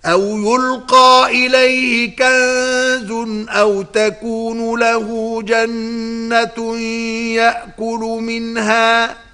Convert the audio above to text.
أو يلقى إليه كنز أو تكون له جنة يأكل منها